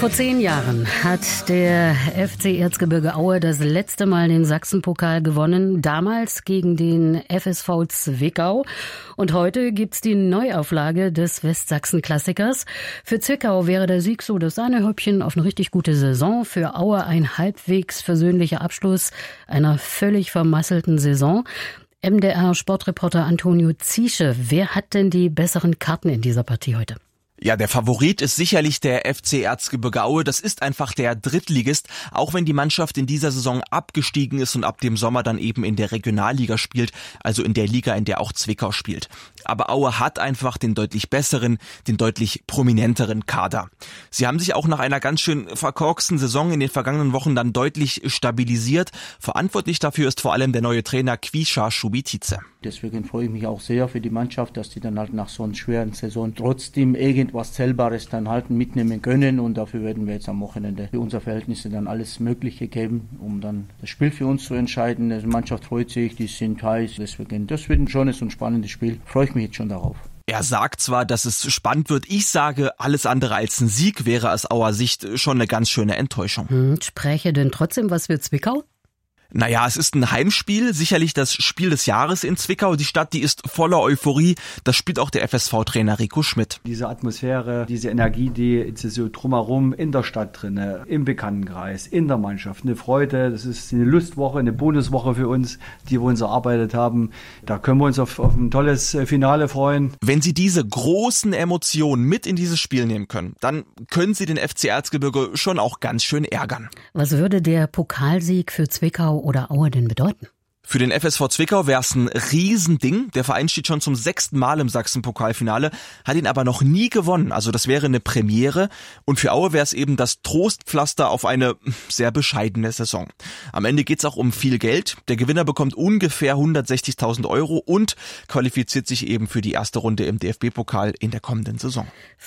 Vor 10 Jahren hat der FC Erzgebirge Aue das letzte Mal den Sachsenpokal gewonnen, damals gegen den FSV Zwickau. Und heute gibt's die Neuauflage des Westsachsen-Klassikers. Für Zwickau wäre der Sieg so das Sahnehäubchen auf eine richtig gute Saison. Für Aue ein halbwegs versöhnlicher Abschluss einer völlig vermasselten Saison. MDR-Sportreporter Antonio Ziesche, wer hat denn die besseren Karten in dieser Partie heute? Ja, der Favorit ist sicherlich der FC Erzgebirge Aue. Das ist einfach der Drittligist, auch wenn die Mannschaft in dieser Saison abgestiegen ist und ab dem Sommer dann eben in der Regionalliga spielt, also in der Liga, in der auch Zwickau spielt. Aber Aue hat einfach den deutlich besseren, den deutlich prominenteren Kader. Sie haben sich auch nach einer ganz schön verkorksten Saison in den vergangenen Wochen dann deutlich stabilisiert. Verantwortlich dafür ist vor allem der neue Trainer Kvisha Šubitice. Deswegen freue ich mich auch sehr für die Mannschaft, dass die dann halt nach so einer schweren Saison trotzdem irgendwas Zählbares dann halt mitnehmen können. Und dafür werden wir jetzt am Wochenende für unsere Verhältnisse dann alles Mögliche geben, um dann das Spiel für uns zu entscheiden. Die Mannschaft freut sich, die sind heiß. Deswegen, das wird schon so ein spannendes Spiel. Freue ich mich jetzt schon darauf. Er sagt zwar, dass es spannend wird. Ich sage, alles andere als ein Sieg wäre aus Auer Sicht schon eine ganz schöne Enttäuschung. Spräche denn trotzdem was für Zwickau? Naja, es ist ein Heimspiel, sicherlich das Spiel des Jahres in Zwickau. Die Stadt, die ist voller Euphorie. Das spielt auch der FSV-Trainer Rico Schmidt. Diese Atmosphäre, diese Energie, die ist so drumherum in der Stadt drin, im Bekanntenkreis, in der Mannschaft. Eine Freude, das ist eine Lustwoche, eine Bonuswoche für uns, die wir uns erarbeitet haben. Da können wir uns auf ein tolles Finale freuen. Wenn Sie diese großen Emotionen mit in dieses Spiel nehmen können, dann können Sie den FC Erzgebirge schon auch ganz schön ärgern. Was würde der Pokalsieg für Zwickau oder Aue denn bedeuten? Für den FSV Zwickau wäre es ein Riesending. Der Verein steht schon zum 6. Mal im Sachsenpokalfinale, hat ihn aber noch nie gewonnen. Also das wäre eine Premiere. Und für Aue wäre es eben das Trostpflaster auf eine sehr bescheidene Saison. Am Ende geht's auch um viel Geld. Der Gewinner bekommt ungefähr 160.000 € und qualifiziert sich eben für die erste Runde im DFB-Pokal in der kommenden Saison.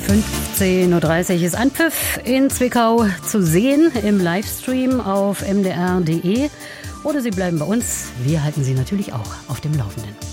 15.30 Uhr ist Anpfiff in Zwickau zu sehen im Livestream auf mdr.de. Oder Sie bleiben bei uns. Wir halten Sie natürlich auch auf dem Laufenden.